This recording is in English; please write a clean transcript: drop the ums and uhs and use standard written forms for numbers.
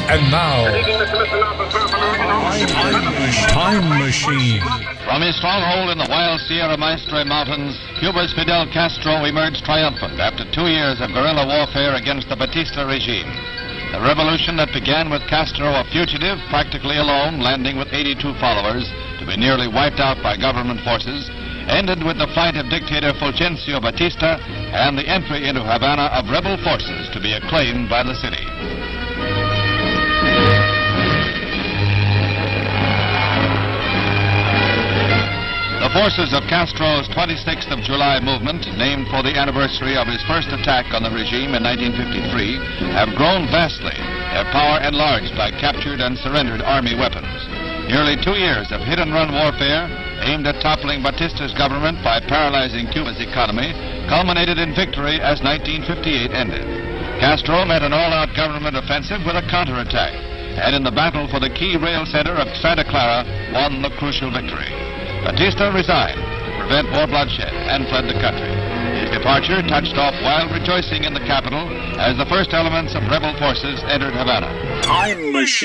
And now, Time Machine. From his stronghold in the wild Sierra Maestre Mountains, Cuba's Fidel Castro emerged triumphant after 2 years of guerrilla warfare against the Batista regime. The revolution that began with Castro a fugitive, practically alone, landing with 82 followers, to be nearly wiped out by government forces, ended with the flight of dictator Fulgencio Batista and the entry into Havana of rebel forces to be acclaimed by the city. The forces of Castro's 26th of July movement, named for the anniversary of his first attack on the regime in 1953, have grown vastly, their power enlarged by captured and surrendered army weapons. Nearly 2 years of hit-and-run warfare aimed at toppling Batista's government by paralyzing Cuba's economy culminated in victory as 1958 ended. Castro met an all-out government offensive with a counterattack, and in the battle for the key rail center of Santa Clara won the crucial victory. Batista resigned to prevent more bloodshed and fled the country. His departure touched off wild rejoicing in the capital as the first elements of rebel forces entered Havana. Time Machine.